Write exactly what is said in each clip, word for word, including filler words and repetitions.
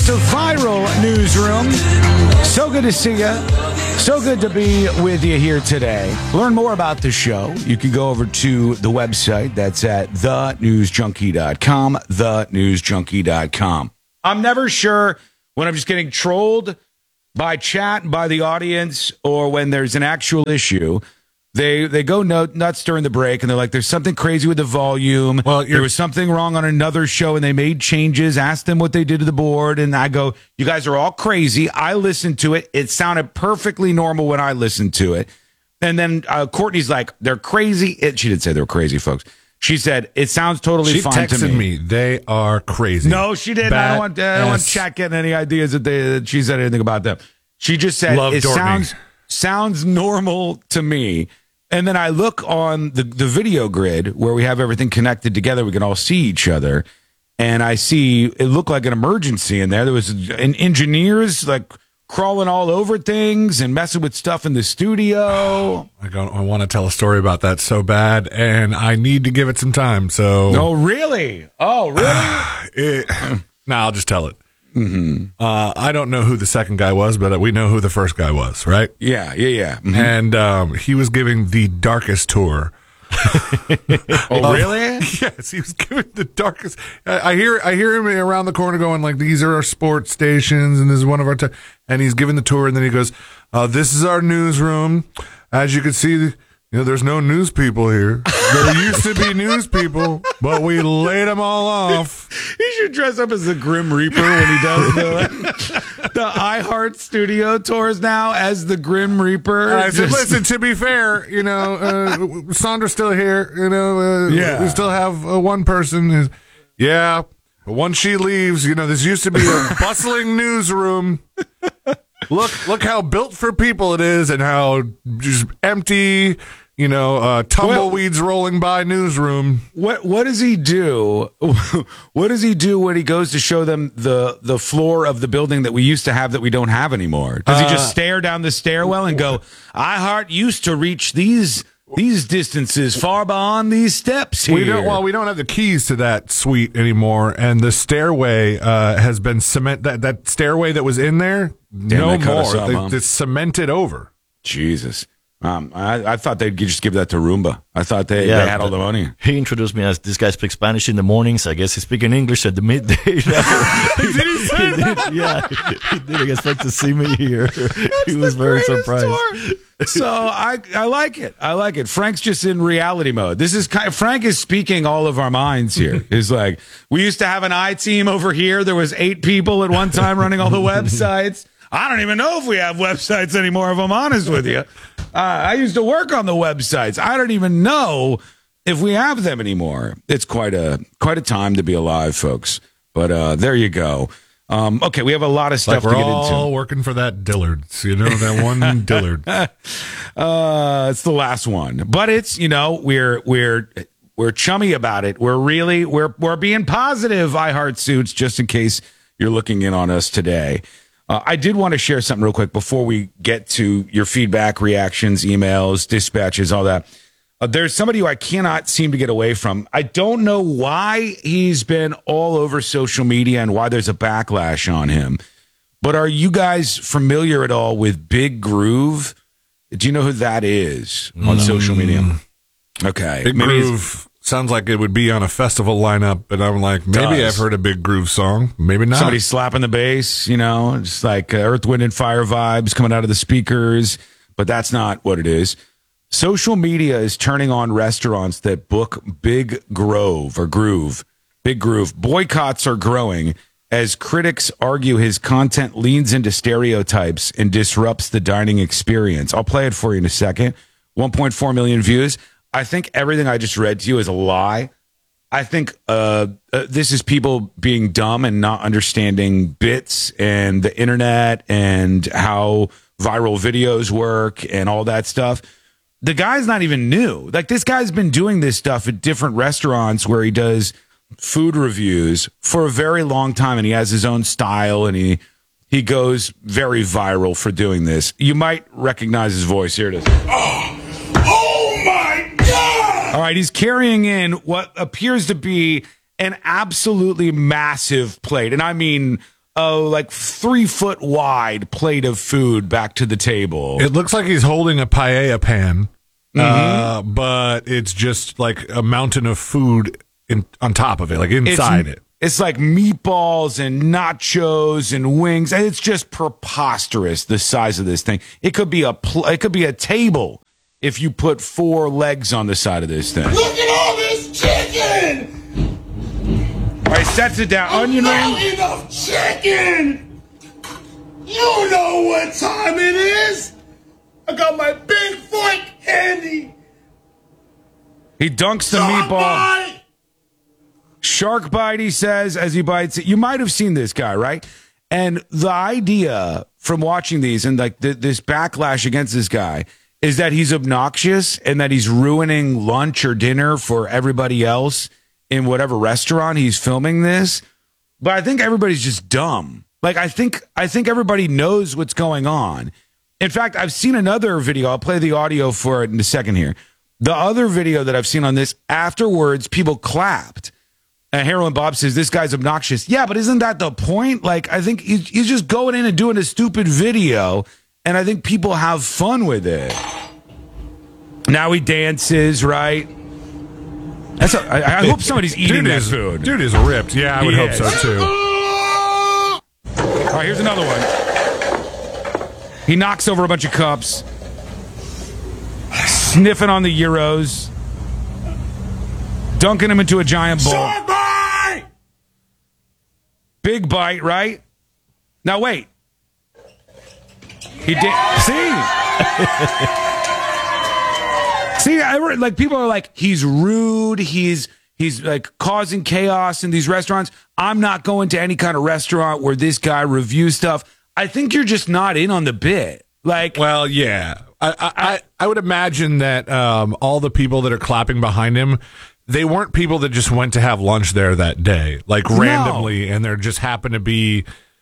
It's a viral newsroom. So good to see you. So good to be with you here today. Learn more about the show. You can go over to the website. That's at the news junkie dot com, the news junkie dot com. I'm never sure when I'm just getting trolled by chat, by the audience, or when there's an actual issue. They they go nuts during the break, and they're like, there's something crazy with the volume. Well, there was something wrong on another show, and they made changes. Asked them what they did to the board, and I go, you guys are all crazy. I listened to it. It sounded perfectly normal when I listened to it. And then uh, Courtney's like, they're crazy. It, she didn't say they were crazy, folks. She said, it sounds totally she fine to me. She texted me, they are crazy. No, she didn't. I don't want, I don't want chat getting any ideas that, they, that she said anything about them. She just said, Love it sounds, sounds normal to me. And then I look on the, the video grid where we have everything connected together. We can all see each other. And I see it looked like an emergency in there. There was an engineers like crawling all over things and messing with stuff in the studio. I, don't, I want to tell a story about that so bad, and I need to give it some time. So, no, really? Oh, really? it, nah, I'll just tell it. Mm-hmm. Uh, I don't know who the second guy was, but we know who the first guy was, right? Yeah, yeah, yeah. Mm-hmm. And um, he was giving the darkest tour. Oh, really? Um, yes, he was giving the darkest. I, I hear, I hear him around the corner going like, "These are our sports stations, and this is one of our." T-. And he's giving the tour, and then he goes, uh, "This is our newsroom. As you can see, you know, there's no news people here. There used to be news people, but we laid them all off." He should dress up as the Grim Reaper when he does the, the iHeart Studio tours now as the Grim Reaper. And I said, listen, to be fair, you know, uh, Sandra's still here. You know, uh, yeah. we still have uh, one person. Who's, yeah, but once she leaves, you know, this used to be a bustling newsroom. Look, look how built for people it is, and how just empty, you know, uh, tumbleweeds well, rolling by newsroom. What what does he do? What does he do when he goes to show them the the floor of the building that we used to have that we don't have anymore? Does he just uh, stare down the stairwell and go, "iHeart used to reach these these distances far beyond these steps here"? We don't. Well, we don't have the keys to that suite anymore, and the stairway uh, has been cement. That that stairway that was in there, Damn, no more. Up, they, huh? It's cemented over. Jesus. Um, I, I thought they'd just give that to Roomba. I thought they, yeah, they had all the money. He introduced me as this guy speaks Spanish in the mornings. I guess he's speaking English at the midday. Did he say he that? Did, yeah, he didn't expect to see me here. He was very surprised. So I, I like it. I like it. Frank's just in reality mode. This is kind of, Frank is speaking all of our minds here. He's like, we used to have an I team over here. There was eight people at one time running all the websites. I don't even know if we have websites anymore, if I'm honest with you. Uh, I used to work on the websites. I don't even know if we have them anymore. It's quite a quite a time to be alive, folks. But uh, there you go. Um, okay, we have a lot of stuff like to get into. We're all working for that Dillard's, you know, that one Dillard. Uh, it's the last one, but it's, you know, we're we're we're chummy about it. We're really we're we're being positive. iHeart Suits, just in case you're looking in on us today. Uh, I did want to share something real quick before we get to your feedback, reactions, emails, dispatches, all that. Uh, there's somebody who I cannot seem to get away from. I don't know why he's been all over social media and why there's a backlash on him. But are you guys familiar at all with Big Groove? Do you know who that is on mm. social media? Okay. Big Maybe Groove sounds like it would be on a festival lineup, but I'm like, maybe I've heard a Big Groove song. Maybe not. Somebody slapping the bass, you know, just like uh, Earth, Wind, and Fire vibes coming out of the speakers. But that's not what it is. Social media is turning on restaurants that book Big Grove or Groove. Big Groove. Boycotts are growing as critics argue his content leans into stereotypes and disrupts the dining experience. I'll play it for you in a second. one point four million views. I think everything I just read to you is a lie. I think uh, uh, this is people being dumb and not understanding bits and the internet and how viral videos work and all that stuff. The guy's not even new. Like, this guy's been doing this stuff at different restaurants where he does food reviews for a very long time, and he has his own style, and he he goes very viral for doing this. You might recognize his voice. Here it is. Oh, oh my God! All right, he's carrying in what appears to be an absolutely massive plate, and I mean a like three foot wide plate of food back to the table. It looks like he's holding a paella pan, mm-hmm. uh, but it's just like a mountain of food in, on top of it, like inside it's, it. It's like meatballs and nachos and wings, and it's just preposterous, the size of this thing. It could be a pl- it could be a table if you put four legs on the side of this thing. Look at all this chicken! All right, sets it down. Onion Not ring. enough chicken! You know what time it is! I got my big fork handy! He dunks the Shark meatball. bite! Shark bite, he says, as he bites it. You might have seen this guy, right? And the idea from watching these and like th- this backlash against this guy is that he's obnoxious and that he's ruining lunch or dinner for everybody else in whatever restaurant he's filming this. But I think everybody's just dumb. Like, I think I think everybody knows what's going on. In fact, I've seen another video. I'll play the audio for it in a second here. The other video that I've seen on this, afterwards, people clapped. And Heroin Bob says, this guy's obnoxious. Yeah, but isn't that the point? Like, I think he's, he's just going in and doing a stupid video, and I think people have fun with it. Now he dances, right? That's a, I, I hope somebody's eating dude that is, food. Dude is ripped. Yeah, I would He hope is. so, too. All right, here's another one. He knocks over a bunch of cups, sniffing on the Euros, dunking them into a giant bowl. Shark bite! Big bite, right? Now, wait. He did. See? See, I, like people are like, he's rude. He's he's like causing chaos in these restaurants. I'm not going to any kind of restaurant where this guy reviews stuff. I think you're just not in on the bit. Like, Well, yeah. I, I, I, I would imagine that um, all the people that are clapping behind him, they weren't people that just went to have lunch there that day, like randomly, and there just happened to be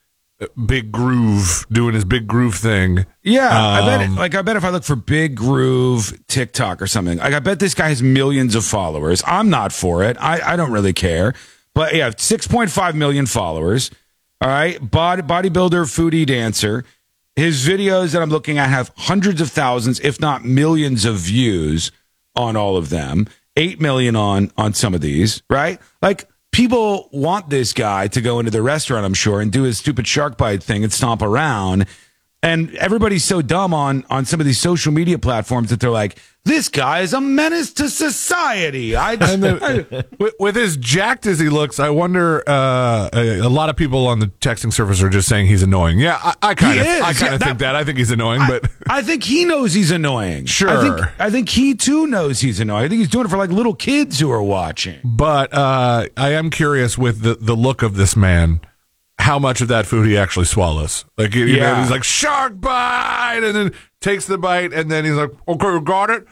Big Groove doing his Big Groove thing. yeah, I bet. Um, Like, I bet if I look for Big Groove TikTok or something, like I bet this guy has millions of followers. I'm not for it. I, I don't really care. But yeah, six point five million followers. All right, Bod, bodybuilder, foodie, dancer. His videos that I'm looking at have hundreds of thousands, if not millions, of views on all of them. Eight million on on some of these, right? Like, people want this guy to go into the restaurant, I'm sure, and do his stupid shark bite thing and stomp around. And everybody's so dumb on on some of these social media platforms that they're like, this guy is a menace to society. I, And the, with, with as jacked as he looks, I wonder. Uh, a, a lot of people on the texting surface are just saying he's annoying. Yeah, I, I kind of, He is. I kind Yeah, of that- think that. I think he's annoying, but I, I think he knows he's annoying. Sure. I think, I think he too knows he's annoying. I think he's doing it for like little kids who are watching. but uh, I am curious with the the look of this man. How much of that food he actually swallows? Like, you Yeah. know, he's like shark bite, and then takes the bite, and then he's like, okay, got it.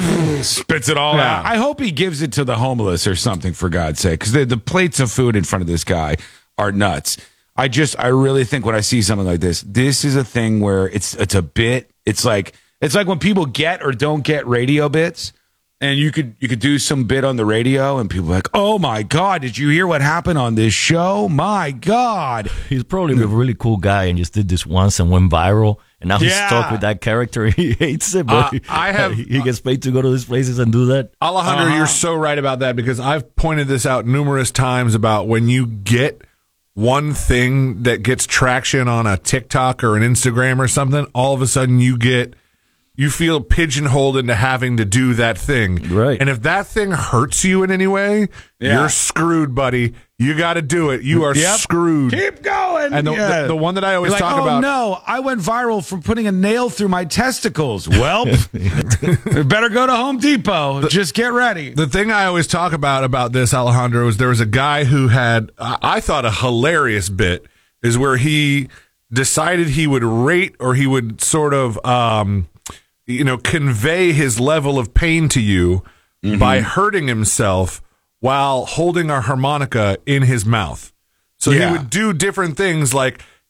Spits it all Yeah. out. I hope he gives it to the homeless or something, for God's sake, because the, the plates of food in front of this guy are nuts. I just, I really think when I see something like this, this is a thing where it's it's a bit. It's like it's like when people get or don't get radio bits, and you could you could do some bit on the radio, and people are like, oh my God, did you hear what happened on this show? My God. He's probably a really cool guy and just did this once and went viral. And now he's Yeah. stuck with that character. He hates it, but Uh, I have- he, he gets paid to go to these places and do that. Alejandro, Uh-huh. you're so right about that because I've pointed this out numerous times about when you get one thing that gets traction on a TikTok or an Instagram or something, all of a sudden you get you feel pigeonholed into having to do that thing. Right. And if that thing hurts you in any way, Yeah. you're screwed, buddy. You got to do it. You are Yep. screwed. Keep going. And the, Yeah. the, the one that I always You're like, talk oh, about. no, I went viral from putting a nail through my testicles. Well, better go to Home Depot. Just get ready. The thing I always talk about about this, Alejandro, is there was a guy who had, I I thought, a hilarious bit, is where he decided he would rate or he would sort of, um, you know, convey his level of pain to you by hurting himself while holding a harmonica in his mouth. So Yeah. he would do different things like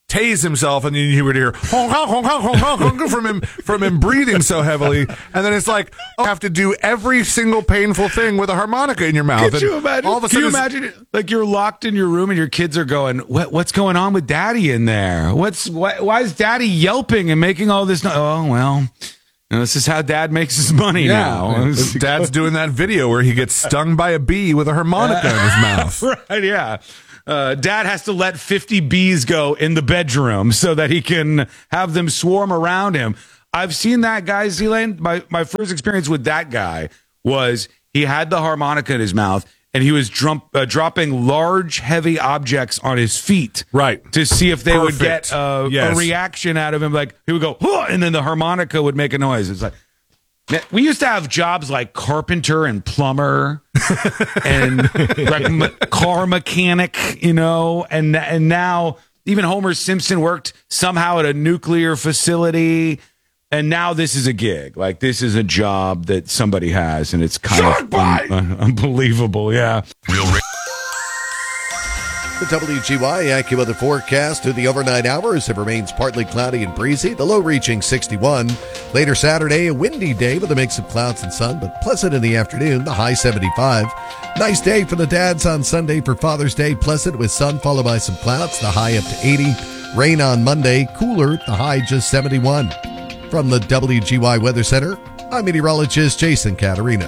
tase himself, and then you would hear honk, honk, honk, honk, honk, honk, honk from him from him breathing so heavily, and then it's like, oh, you have to do every single painful thing with a harmonica in your mouth. Could you imagine? All of a Can you sudden imagine it? Like you're locked in your room and your kids are going, what, what's going on with Daddy in there? What's why, why is Daddy yelping and making all this? No- oh, well, you know, this is how Dad makes his money now. Yeah, Dad's doing that video where he gets stung by a bee with a harmonica in his mouth. Right, yeah. Uh, Dad has to let fifty bees go in the bedroom so that he can have them swarm around him. I've seen that guy, Zealand. My, my first experience with that guy was he had the harmonica in his mouth and he was drum, uh, dropping large, heavy objects on his feet. Right. To see if they Perfect. would get uh, Yes. a reaction out of him. Like, he would go, "Huh," and then the harmonica would make a noise. It's like, man, we used to have jobs like carpenter and plumber and like me- car mechanic, you know, and and now even Homer Simpson worked somehow at a nuclear facility, and now this is a gig. Like this is a job that somebody has, and it's kind Shot of by- un- un- unbelievable. Yeah. Real ra- The W G Y AccuWeather forecast through the overnight hours. It remains partly cloudy and breezy, the low reaching sixty-one. Later Saturday, a windy day with a mix of clouds and sun, but pleasant in the afternoon, the high seventy-five. Nice day for the dads on Sunday for Father's Day, pleasant with sun followed by some clouds, the high up to eighty. Rain on Monday, cooler, the high just seventy-one. From the W G Y Weather Center, I'm meteorologist Jason Caterina.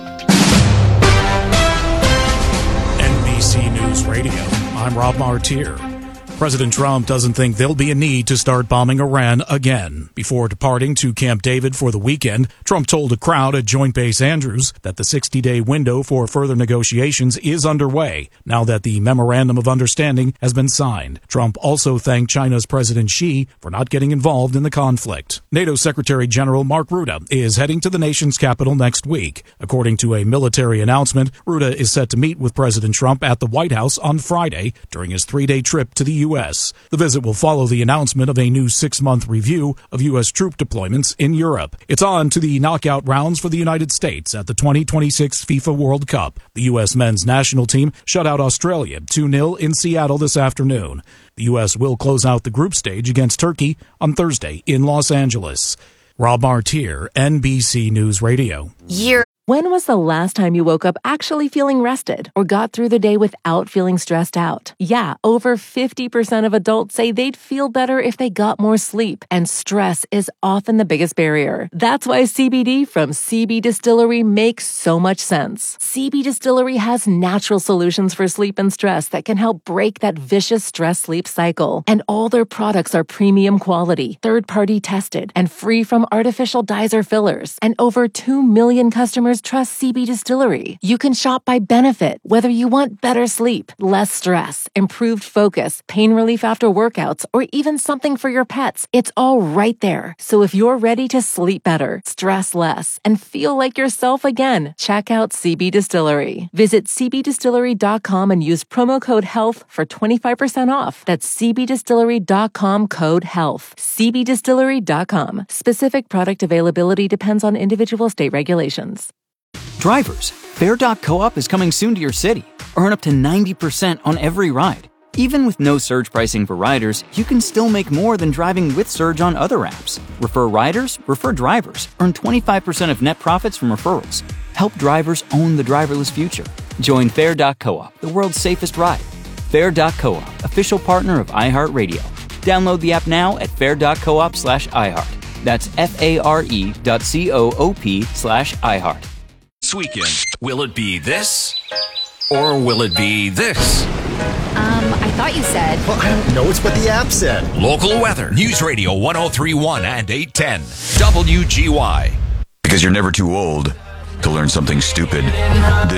N B C News Radio. I'm Rob Martier. President Trump doesn't think there'll be a need to start bombing Iran again. Before departing to Camp David for the weekend, Trump told a crowd at Joint Base Andrews that the sixty-day window for further negotiations is underway, now that the Memorandum of Understanding has been signed. Trump also thanked China's President Xi for not getting involved in the conflict. NATO Secretary General Mark Rutte is heading to the nation's capital next week. According to a military announcement, Rutte is set to meet with President Trump at the White House on Friday during his three-day trip to the U S U S. The visit will follow the announcement of a new six-month review of U S troop deployments in Europe. It's on to the knockout rounds for the United States at the twenty twenty-six FIFA World Cup. The U S men's national team shut out Australia two nil in Seattle this afternoon. The U S will close out the group stage against Turkey on Thursday in Los Angeles. Rob Martier, N B C News Radio. Year. When was the last time you woke up actually feeling rested or got through the day without feeling stressed out? Yeah, over fifty percent of adults say they'd feel better if they got more sleep, and stress is often the biggest barrier. That's why C B D from C B Distillery makes so much sense. C B Distillery has natural solutions for sleep and stress that can help break that vicious stress-sleep cycle. And all their products are premium quality, third-party tested, and free from artificial dyes or fillers. And over two million customers trust C B Distillery. You can shop by benefit, whether you want better sleep, less stress, improved focus, pain relief after workouts, or even something for your pets. It's all right there. So if you're ready to sleep better, stress less, and feel like yourself again, check out C B Distillery. Visit c b distillery dot com and use promo code HEALTH for twenty-five percent off. That's c b distillery dot com code HEALTH. c b distillery dot com. Specific product availability depends on individual state regulations. Drivers, Fair dot co-op is coming soon to your city. Earn up to ninety percent on every ride. Even with no surge pricing for riders, you can still make more than driving with Surge on other apps. Refer riders, refer drivers. Earn twenty-five percent of net profits from referrals. Help drivers own the driverless future. Join Fair dot co-op, the world's safest ride. Fair dot co-op, official partner of iHeartRadio. Download the app now at fair dot coop slash iHeart. That's F-A-R-E dot C-O-O-P slash iHeart. This weekend, will it be this or will it be this? Um, I thought you said. Well, I don't know. It's what the app said. Local weather. News Radio one oh three point one and eight ten. W G Y. Because you're never too old to learn something stupid.